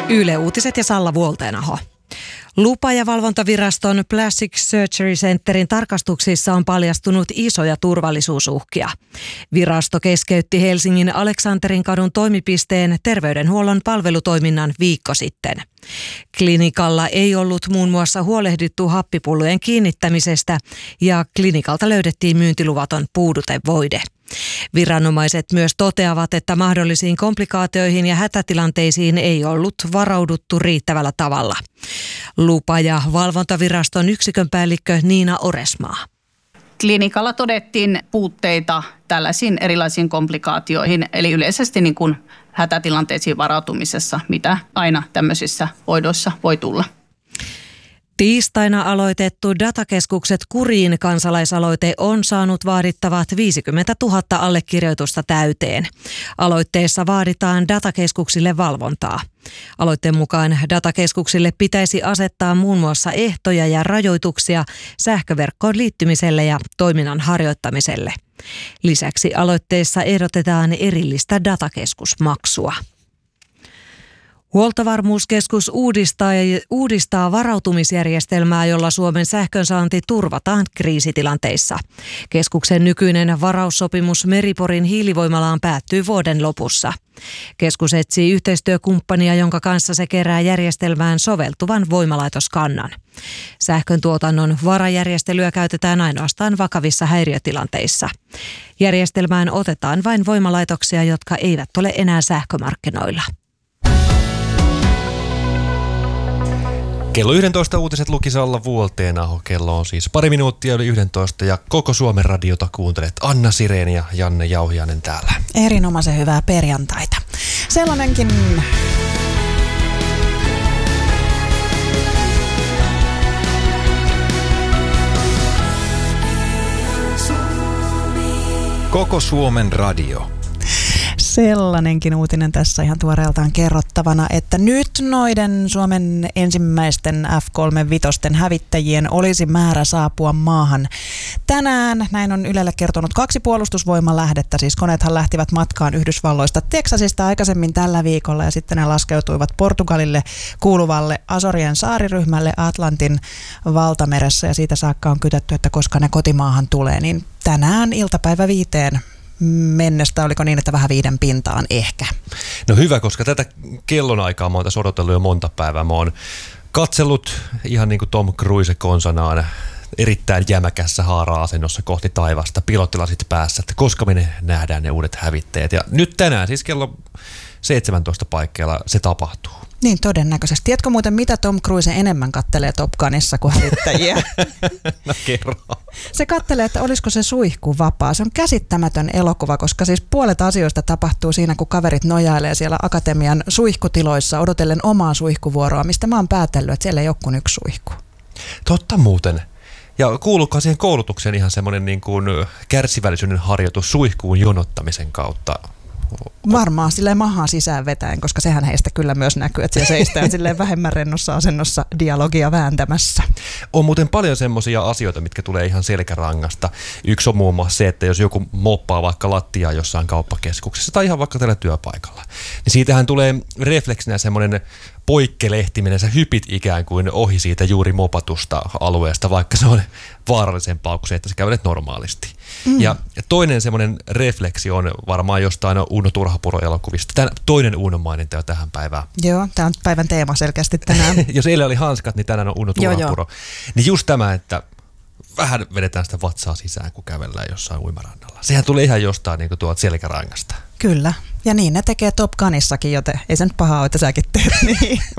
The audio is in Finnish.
Yle Uutiset ja Salla Vuolteenaho. Lupa- ja valvontaviraston Plastic Surgery Centerin tarkastuksissa on paljastunut isoja turvallisuusuhkia. Virasto keskeytti Helsingin Aleksanterin kadun toimipisteen terveydenhuollon palvelutoiminnan viikko sitten. Klinikalla ei ollut muun muassa huolehdittu happipullojen kiinnittämisestä ja klinikalta löydettiin myyntiluvaton puudutevoide. Viranomaiset myös toteavat, että mahdollisiin komplikaatioihin ja hätätilanteisiin ei ollut varauduttu riittävällä tavalla. Lupa- ja valvontaviraston yksikön päällikkö Niina Oresmaa. Klinikalla todettiin puutteita tällaisiin erilaisiin komplikaatioihin, eli yleisesti niin kuin hätätilanteisiin varautumisessa, mitä aina tämmöisissä hoidoissa voi tulla. Tiistaina aloitettu Datakeskukset kuriin -kansalaisaloite on saanut vaadittavat 50 000 allekirjoitusta täyteen. Aloitteessa vaaditaan datakeskuksille valvontaa. Aloitteen mukaan datakeskuksille pitäisi asettaa muun muassa ehtoja ja rajoituksia sähköverkkoon liittymiselle ja toiminnan harjoittamiselle. Lisäksi aloitteessa ehdotetaan erillistä datakeskusmaksua. Huoltovarmuuskeskus uudistaa varautumisjärjestelmää, jolla Suomen sähkönsaanti turvataan kriisitilanteissa. Keskuksen nykyinen varaussopimus Meri-Porin hiilivoimalaan päättyy vuoden lopussa. Keskus etsii yhteistyökumppania, jonka kanssa se kerää järjestelmään soveltuvan voimalaitoskannan. Sähkön tuotannon varajärjestelyä käytetään ainoastaan vakavissa häiriötilanteissa. Järjestelmään otetaan vain voimalaitoksia, jotka eivät ole enää sähkömarkkinoilla. Kello 11 uutiset luki Salla Vuolteenaho. Kello on siis pari minuuttia yli 11 ja koko Suomen radiota kuuntelet. Anna Sireeni ja Janne Jauhiainen täällä. Erinomaisen hyvää perjantaita. Sellainenkin Koko Suomen radio. Sellainenkin uutinen tässä ihan tuoreeltaan kerrottavana, että nyt noiden Suomen ensimmäisten F-35 hävittäjien olisi määrä saapua maahan tänään. Näin on Ylelle kertonut 2 puolustusvoimalähdettä. Siis koneethan lähtivät matkaan Yhdysvalloista Teksasista aikaisemmin tällä viikolla ja sitten ne laskeutuivat Portugalille kuuluvalle Azorien saariryhmälle Atlantin valtameressä ja siitä saakka on kytätty, että koska ne kotimaahan tulee, niin tänään iltapäivä 5 mennessä, oliko niin, että vähän 5 pintaan ehkä? No hyvä, koska tätä kellonaikaa mä oon tässä odotellut jo monta päivää. Mä oon katsellut ihan niin kuin Tom Cruise konsanaan erittäin jämäkässä haara-asennossa kohti taivasta, pilottilasit päässä, että koska me nähdään ne uudet hävittäjät. Ja nyt tänään, siis kello 17 paikkeilla se tapahtuu. Niin todennäköisesti. Tiedätkö muuten, mitä Tom Cruise enemmän kattelee Top Gunissa kuin hävittäjiä? No kerro. Se kattelee, että olisiko se suihku vapaa. Se on käsittämätön elokuva, koska siis puolet asioista tapahtuu siinä, kun kaverit nojailee siellä akatemian suihkutiloissa odotellen omaa suihkuvuoroa, mistä mä oon päätellyt, että siellä ei ole kuin yksi suihku. Totta muuten. Ja kuuluukaan siihen koulutukseen ihan semmoinen niin kuin kärsivällisyyden harjoitus suihkuun jonottamisen kautta? Varmaan silleen mahaa sisään vetäen, koska sehän heistä kyllä myös näkyy, että siellä seistään silleen vähemmän rennossa asennossa dialogia vääntämässä. On muuten paljon semmoisia asioita, mitkä tulee ihan selkärangasta. Yksi on muun muassa se, että jos joku moppaa vaikka lattiaa jossain kauppakeskuksessa tai ihan vaikka tällä työpaikalla, niin siitähän tulee refleksinä semmoinen poikkelehtiminen, sä hypit ikään kuin ohi siitä juuri mopatusta alueesta, vaikka se on vaarallisempaa kuin se, että sä kävelet normaalisti. Ja toinen semmoinen refleksi on varmaan jostain Uno Turhapuro-elokuvista. Toinen Uno-maininta jo tähän päivään. Joo, tämä on päivän teema selkeästi tänään. Jos eilen oli hanskat, niin tänään on Uno Turhapuro. Niin just tämä, että vähän vedetään sitä vatsaa sisään, kun kävellään jossain uimarannalla. Sehän tulee ihan jostain niin kuin tuolta selkärangasta. Kyllä. Ja niin ne tekee Top Gunissakin, joten ei se nyt pahaa ole, että säkin teet niin.